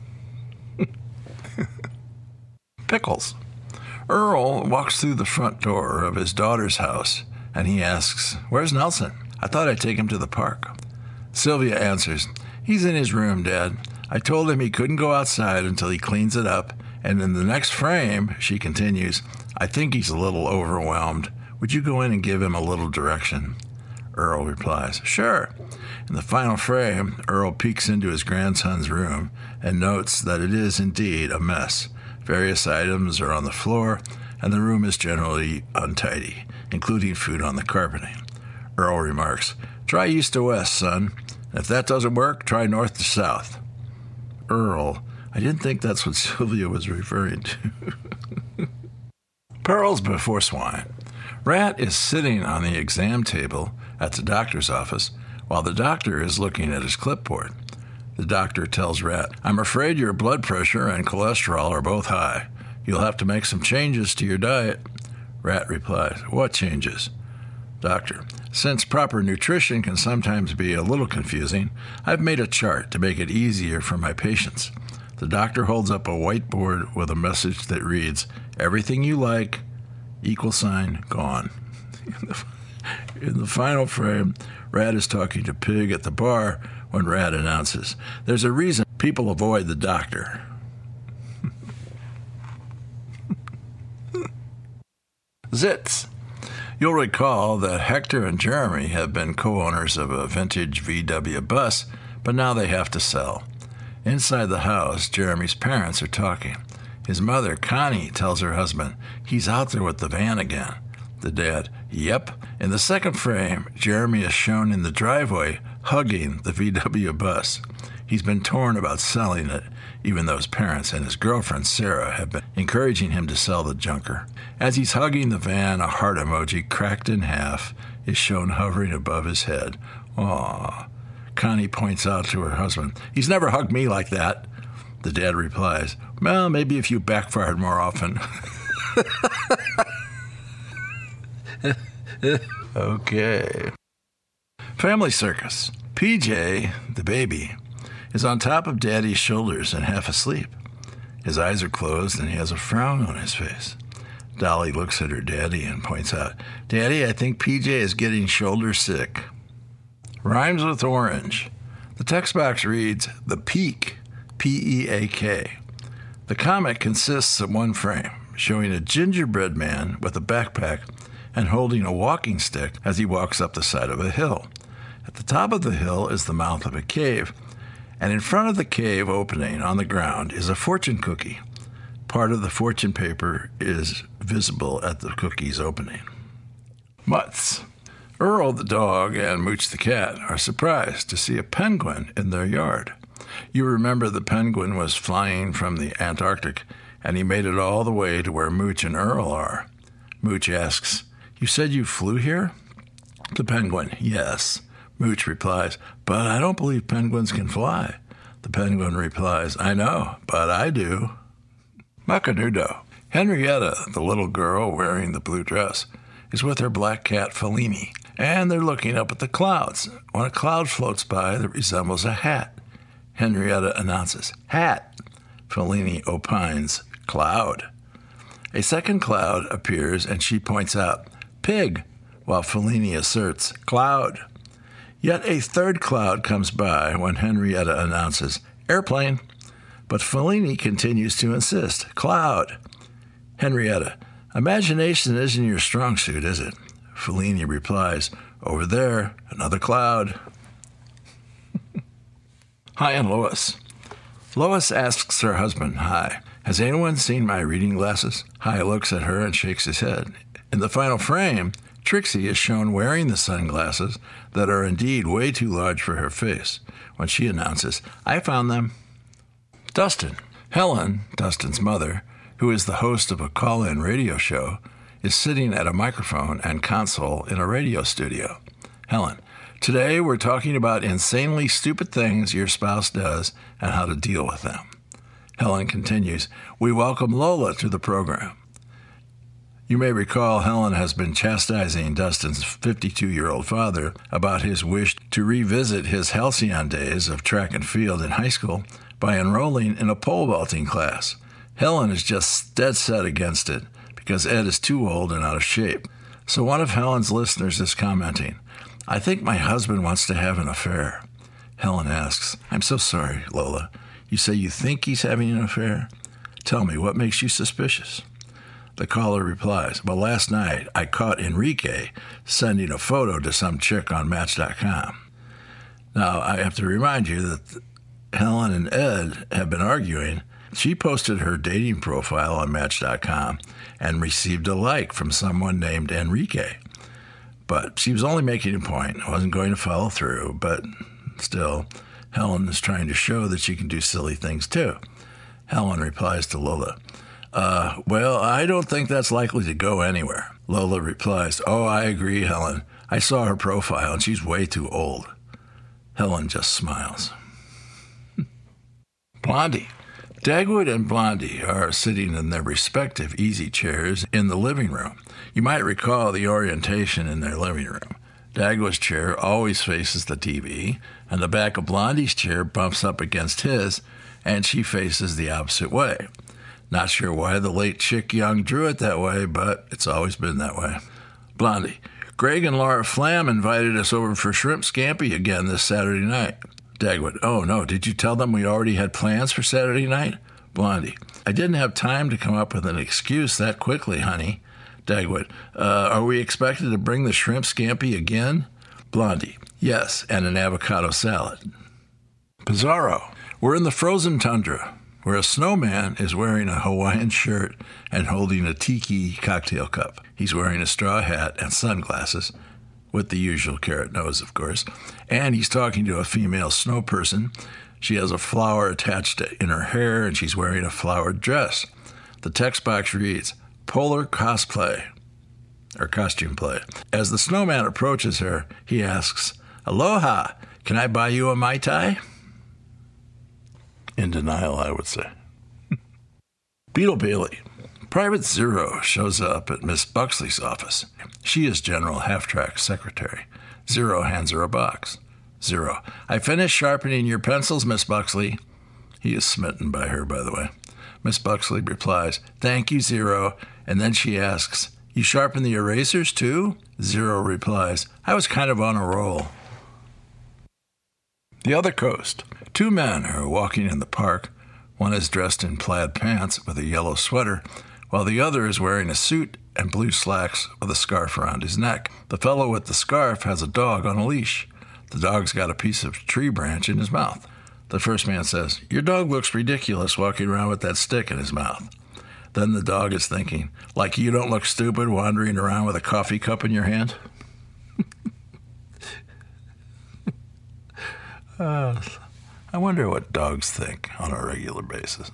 Pickles. Earl walks through the front door of his daughter's house, and he asks, where's Nelson? I thought I'd take him to the park. Sylvia answers, he's in his room, Dad. I told him he couldn't go outside until he cleans it up, and in the next frame, she continues, I think he's a little overwhelmed. Would you go in and give him a little direction? Earl replies, sure. In the final frame, Earl peeks into his grandson's room and notes that it is indeed a mess. Various items are on the floor, and the room is generally untidy, including food on the carpeting. Earl remarks, try east to west, son. If that doesn't work, try north to south. Earl, I didn't think that's what Sylvia was referring to. Pearls before swine. Rat is sitting on the exam table at the doctor's office while the doctor is looking at his clipboard. The doctor tells Rat, I'm afraid your blood pressure and cholesterol are both high. You'll have to make some changes to your diet. Rat replies, what changes? Doctor, since proper nutrition can sometimes be a little confusing, I've made a chart to make it easier for my patients. The doctor holds up a whiteboard with a message that reads, everything you like, $gone. In the final frame, Rat is talking to Pig at the bar when Rat announces, there's a reason people avoid the doctor. Zits. You'll recall that Hector and Jeremy have been co-owners of a vintage VW bus, but now they have to sell. Inside the house, Jeremy's parents are talking. His mother, Connie, tells her husband, he's out there with the van again. The dad, yep. In the second frame, Jeremy is shown in the driveway hugging the VW bus. He's been torn about selling it, even though his parents and his girlfriend Sarah have been encouraging him to sell the junker. As he's hugging the van, a heart emoji cracked in half is shown hovering above his head. Aww. Connie points out to her husband, "He's never hugged me like that." The dad replies, "Well, maybe if you backfired more often." Okay. Family circus. PJ, the baby, is on top of Daddy's shoulders and half asleep. His eyes are closed and he has a frown on his face. Dolly looks at her daddy and points out, "Daddy, I think PJ is getting shoulder sick." Rhymes with orange. The text box reads, "The Peak," P-E-A-K. The comic consists of one frame, showing a gingerbread man with a backpack and holding a walking stick as he walks up the side of a hill. At the top of the hill is the mouth of a cave, and in front of the cave opening on the ground is a fortune cookie. Part of the fortune paper is visible at the cookie's opening. Mutts. Earl the dog and Mooch the cat are surprised to see a penguin in their yard. You remember the penguin was flying from the Antarctic, and he made it all the way to where Mooch and Earl are. Mooch asks, "You said you flew here?" The penguin, "Yes." Mooch replies, "But I don't believe penguins can fly." The penguin replies, "I know, but I do." Macanudo. Henrietta, the little girl wearing the blue dress, is with her black cat Fellini, and they're looking up at the clouds when a cloud floats by that resembles a hat. Henrietta announces, "Hat." Fellini opines, "Cloud." A second cloud appears and she points out, "Pig," while Fellini asserts, "Cloud." Yet a third cloud comes by when Henrietta announces, "Airplane." But Fellini continues to insist, "Cloud." Henrietta, "Imagination isn't your strong suit, is it?" Fellini replies, "Over there, another cloud." Hi and Lois. Lois asks her husband, "Hi, has anyone seen my reading glasses?" Hi looks at her and shakes his head. In the final frame, Trixie is shown wearing the sunglasses that are indeed way too large for her face when she announces, "I found them." Dustin. Helen, Dustin's mother, who is the host of a call-in radio show, is sitting at a microphone and console in a radio studio. Helen, "Today we're talking about insanely stupid things your spouse does and how to deal with them." Helen continues, "We welcome Lola to the program." You may recall Helen has been chastising Dustin's 52-year-old father about his wish to revisit his halcyon days of track and field in high school by enrolling in a pole vaulting class. Helen is just dead set against it because Ed is too old and out of shape. So one of Helen's listeners is commenting, "I think my husband wants to have an affair." Helen asks, "I'm so sorry, Lola. You say you think he's having an affair? Tell me, what makes you suspicious?" The caller replies, "Well, last night I caught Enrique sending a photo to some chick on Match.com. Now, I have to remind you that Helen and Ed have been arguing. She posted her dating profile on Match.com and received a like from someone named Enrique. But she was only making a point, wasn't going to follow through, but still, Helen is trying to show that she can do silly things too." Helen replies to Lola, "Well, I don't think that's likely to go anywhere." Lola replies, "Oh, I agree, Helen. I saw her profile and she's way too old." Helen just smiles. Blondie. Dagwood and Blondie are sitting in their respective easy chairs in the living room. You might recall the orientation in their living room. Dagwood's chair always faces the TV, and the back of Blondie's chair bumps up against his, and she faces the opposite way. Not sure why the late Chick Young drew it that way, but it's always been that way. Blondie. Greg and Laura Flam invited us over for shrimp scampi again this Saturday night. Dagwood. Oh, no, did you tell them we already had plans for Saturday night? Blondie. I didn't have time to come up with an excuse that quickly, honey. Dagwood. Are we expected to bring the shrimp scampi again? Blondie. Yes, and an avocado salad. Pizarro. We're in the frozen tundra, where a snowman is wearing a Hawaiian shirt and holding a tiki cocktail cup. He's wearing a straw hat and sunglasses, with the usual carrot nose, of course, and he's talking to a female snow person. She has a flower attached in her hair, and she's wearing a flowered dress. The text box reads, Polar Cosplay, or Costume Play. As the snowman approaches her, he asks, Aloha, can I buy you a Mai Tai? In denial, I would say. Beetle Bailey. Private Zero shows up at Miss Buxley's office. She is General Half-Track's secretary. Zero hands her a box. Zero. I finished sharpening your pencils, Miss Buxley. He is smitten by her, by the way. Miss Buxley replies, Thank you, Zero. And then she asks, You sharpen the erasers, too? Zero replies, I was kind of on a roll. The other coast. Two men are walking in the park. One is dressed in plaid pants with a yellow sweater, while the other is wearing a suit and blue slacks with a scarf around his neck. The fellow with the scarf has a dog on a leash. The dog's got a piece of tree branch in his mouth. The first man says, Your dog looks ridiculous walking around with that stick in his mouth. Then the dog is thinking, like you don't look stupid wandering around with a coffee cup in your hand? I wonder what dogs think on a regular basis.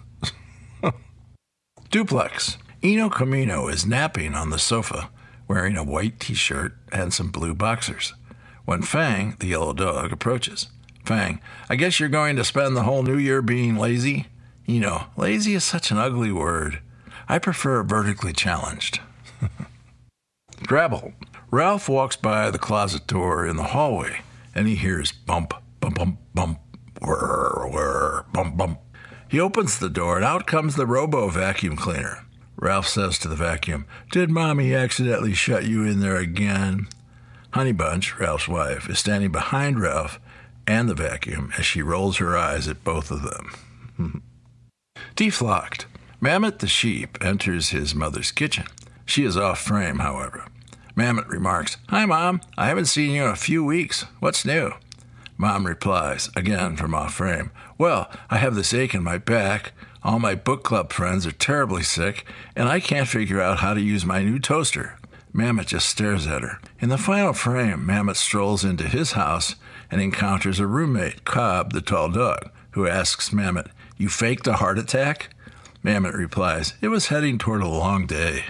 Duplex. Eno Camino is napping on the sofa, wearing a white t-shirt and some blue boxers, when Fang, the yellow dog, approaches. Fang, I guess you're going to spend the whole new year being lazy? Eno, lazy is such an ugly word. I prefer vertically challenged. Grabble. Ralph walks by the closet door in the hallway, and he hears bump, bump, bump, bump, whir, whir, bump, bump. He opens the door, and out comes the Robo vacuum cleaner. Ralph says to the vacuum, Did Mommy accidentally shut you in there again? Honey Bunch, Ralph's wife, is standing behind Ralph and the vacuum as she rolls her eyes at both of them. Deflocked. Mammoth the sheep enters his mother's kitchen. She is off frame, however. Mammoth remarks, Hi, Mom. I haven't seen you in a few weeks. What's new? Mom replies, again from off frame, Well, I have this ache in my back. All my book club friends are terribly sick, and I can't figure out how to use my new toaster. Mammoth just stares at her. In the final frame, Mammoth strolls into his house and encounters a roommate, Cobb, the tall dog, who asks Mammoth, You faked a heart attack? Mammoth replies, It was heading toward a long day.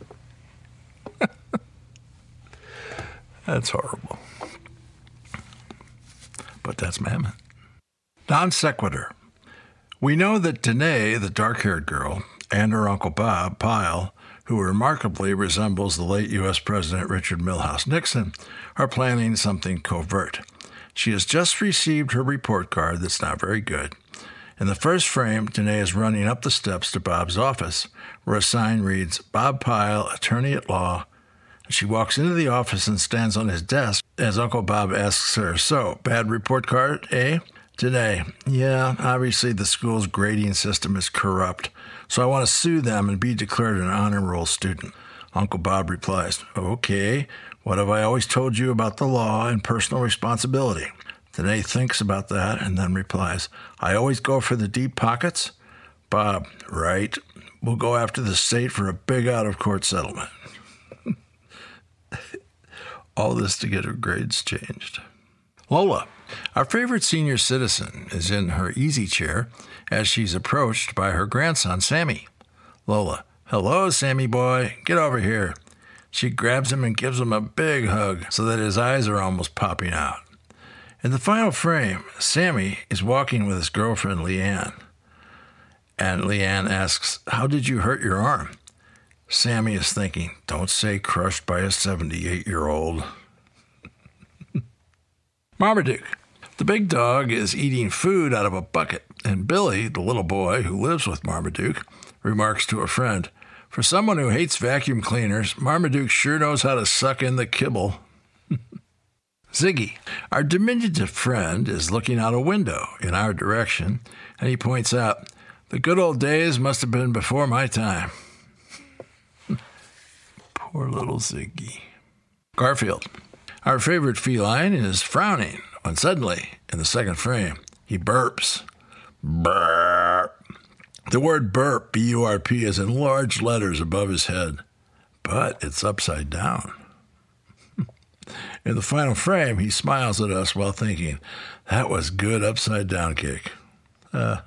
That's horrible. But that's Mammoth. Non sequitur. We know that Danae, the dark-haired girl, and her Uncle Bob, Pyle, who remarkably resembles the late U.S. President Richard Milhous Nixon, are planning something covert. She has just received her report card that's not very good. In the first frame, Danae is running up the steps to Bob's office, where a sign reads, Bob Pyle, attorney at law. She walks into the office and stands on his desk as Uncle Bob asks her, So, bad report card, eh? Danae, yeah, obviously the school's grading system is corrupt, so I want to sue them and be declared an honor roll student. Uncle Bob replies, Okay, what have I always told you about the law and personal responsibility? Danae thinks about that and then replies, I always go for the deep pockets. Bob, right. We'll go after the state for a big out-of-court settlement. All this to get her grades changed. Lola, our favorite senior citizen, is in her easy chair as she's approached by her grandson, Sammy. Lola, Hello, Sammy boy. Get over here. She grabs him and gives him a big hug so that his eyes are almost popping out. In the final frame, Sammy is walking with his girlfriend, Leanne. And Leanne asks, How did you hurt your arm? Sammy is thinking, Don't say crushed by a 78-year-old. Marmaduke. The big dog is eating food out of a bucket, and Billy, the little boy who lives with Marmaduke, remarks to a friend, For someone who hates vacuum cleaners, Marmaduke sure knows how to suck in the kibble. Ziggy. Our diminutive friend is looking out a window in our direction, and he points out, The good old days must have been before my time. Poor little Ziggy. Garfield. Our favorite feline is frowning when suddenly, in the second frame, he burps. Burp. The word burp, B-U-R-P, is in large letters above his head, but it's upside down. In the final frame, he smiles at us while thinking, That was good upside down kick. The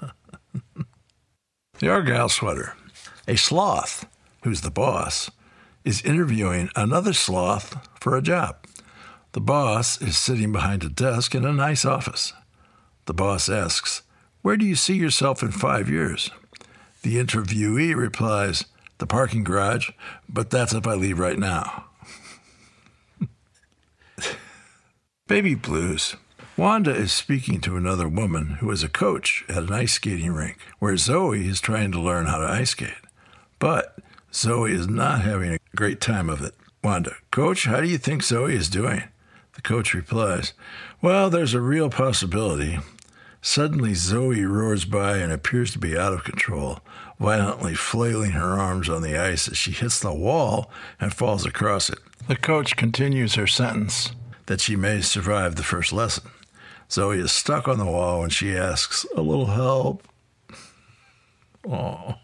Argyle sweater. A sloth, who's the boss, is interviewing another sloth for a job. The boss is sitting behind a desk in a nice office. The boss asks, "Where do you see yourself in 5 years?" The interviewee replies, "The parking garage, but that's if I leave right now." Baby blues. Wanda is speaking to another woman who is a coach at an ice skating rink, where Zoe is trying to learn how to ice skate. But Zoe is not having a great time of it. Wanda, "Coach, how do you think Zoe is doing?" The coach replies, "Well, there's a real possibility." Suddenly, Zoe roars by and appears to be out of control, violently flailing her arms on the ice as she hits the wall and falls across it. The coach continues her sentence that she may survive the first lesson. Zoe is stuck on the wall when she asks, "A little help?" Oh,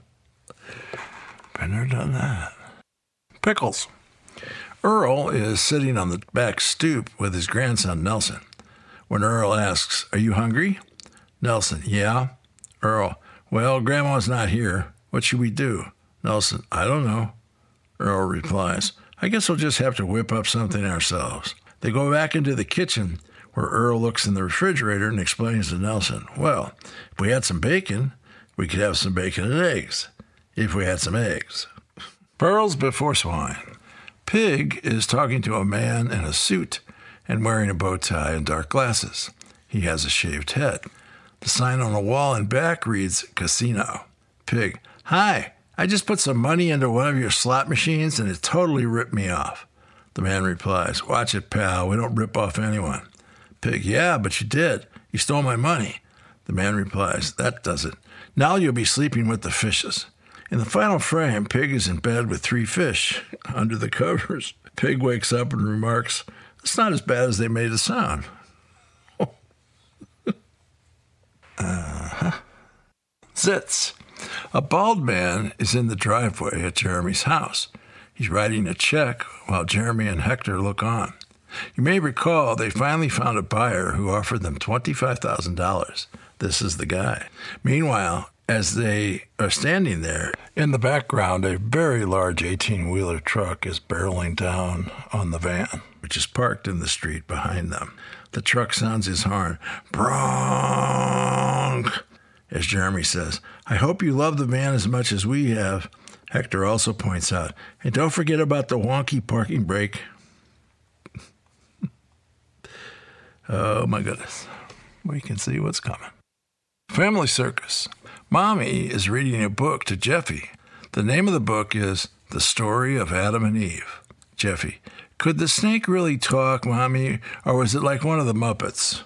been there, done that. Pickles. Earl is sitting on the back stoop with his grandson, Nelson. When Earl asks, "Are you hungry?" Nelson, "Yeah." Earl, "Well, Grandma's not here. What should we do?" Nelson, "I don't know." Earl replies, "I guess we'll just have to whip up something ourselves." They go back into the kitchen, where Earl looks in the refrigerator and explains to Nelson, "Well, if we had some bacon, we could have some bacon and eggs. If we had some eggs." Pearls before swine. Pig is talking to a man in a suit and wearing a bow tie and dark glasses. He has a shaved head. The sign on the wall in back reads, "Casino." Pig, "Hi, I just put some money into one of your slot machines and it totally ripped me off." The man replies, "Watch it, pal. We don't rip off anyone." Pig, "Yeah, but you did. You stole my money." The man replies, "That does it. Now you'll be sleeping with the fishes." In the final frame, Pig is in bed with 3 fish under the covers. Pig wakes up and remarks, "It's not as bad as they made it sound." Zits. A bald man is in the driveway at Jeremy's house. He's writing a check while Jeremy and Hector look on. You may recall they finally found a buyer who offered them $25,000. This is the guy. Meanwhile, as they are standing there, in the background, a very large 18-wheeler truck is barreling down on the van, which is parked in the street behind them. The truck sounds his horn, "Bronk," as Jeremy says, "I hope you love the van as much as we have." Hector also points out, "And don't forget about the wonky parking brake." Oh, my goodness. We can see what's coming. Family circus. Mommy is reading a book to Jeffy. The name of the book is The Story of Adam and Eve. Jeffy, "Could the snake really talk, Mommy, or was it like one of the Muppets?"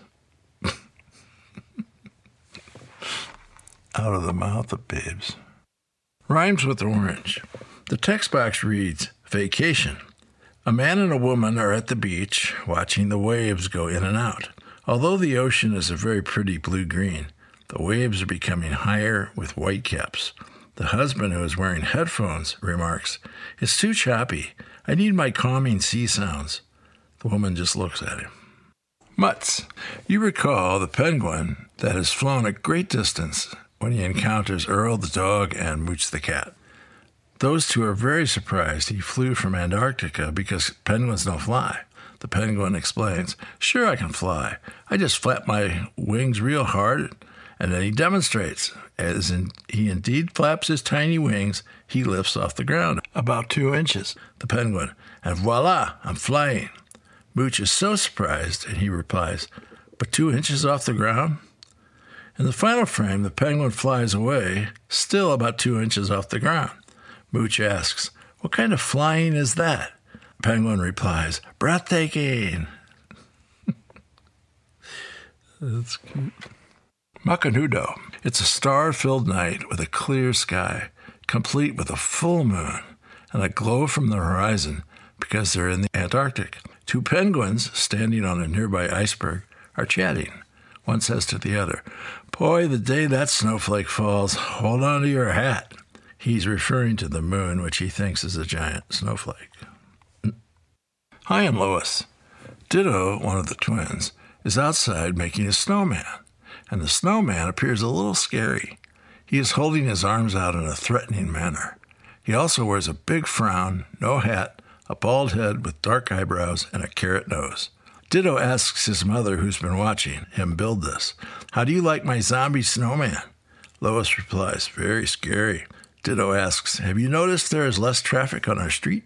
Out of the mouth of babes. Rhymes with orange. The text box reads, "Vacation. A man and a woman are at the beach watching the waves go in and out. Although the ocean is a very pretty blue-green, the waves are becoming higher with white caps. The husband, who is wearing headphones, remarks, 'It's too choppy. I need my calming sea sounds.' The woman just looks at him." Mutts. You recall the penguin that has flown a great distance when he encounters Earl the dog and Mooch the cat. Those two are very surprised he flew from Antarctica because penguins don't fly. The penguin explains, "Sure I can fly. I just flap my wings real hard," and then he demonstrates. He indeed flaps his tiny wings, he lifts off the ground about 2 inches. The penguin, "And voila, I'm flying." Mooch is so surprised, and he replies, "But 2 inches off the ground?" In the final frame, the penguin flies away, still about 2 inches off the ground. Mooch asks, "What kind of flying is that?" The penguin replies, "Breathtaking." That's cute. Macanudo. It's a star-filled night with a clear sky, complete with a full moon and a glow from the horizon because they're in the Antarctic. 2 penguins standing on a nearby iceberg are chatting. One says to the other, "Boy, the day that snowflake falls, hold on to your hat." He's referring to the moon, which he thinks is a giant snowflake. Hi and Lois. Ditto, one of the twins, is outside making a snowman, and the snowman appears a little scary. He is holding his arms out in a threatening manner. He also wears a big frown, no hat, a bald head with dark eyebrows, and a carrot nose. Ditto asks his mother, who's been watching him build this, "How do you like my zombie snowman?" Lois replies, "Very scary." Ditto asks, "Have you noticed there is less traffic on our street?"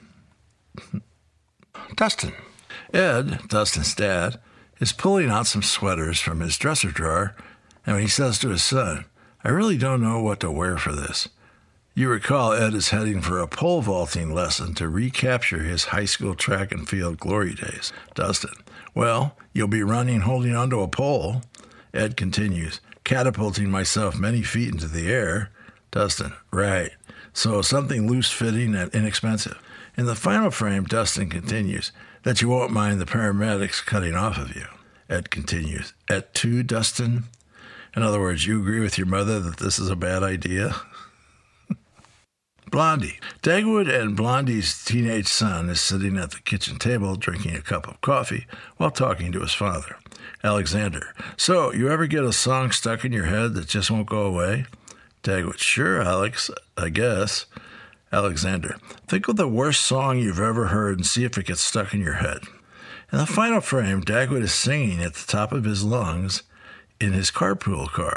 Dustin. Ed, Dustin's dad, is pulling out some sweaters from his dresser drawer, and he says to his son, "I really don't know what to wear for this." You recall Ed is heading for a pole vaulting lesson to recapture his high school track and field glory days. Dustin, "Well, you'll be running holding onto a pole." Ed continues, "Catapulting myself many feet into the air." Dustin, "Right. So something loose-fitting and inexpensive." In the final frame, Dustin continues, "That you won't mind the paramedics cutting off of you." Ed continues, "Et tu, Dustin?" In other words, you agree with your mother that this is a bad idea? Blondie. Dagwood and Blondie's teenage son is sitting at the kitchen table drinking a cup of coffee while talking to his father. Alexander. "So, you ever get a song stuck in your head that just won't go away?" Dagwood. "Sure, Alex, I guess." Alexander. "Think of the worst song you've ever heard and see if it gets stuck in your head." In the final frame, Dagwood is singing at the top of his lungs in his carpool car.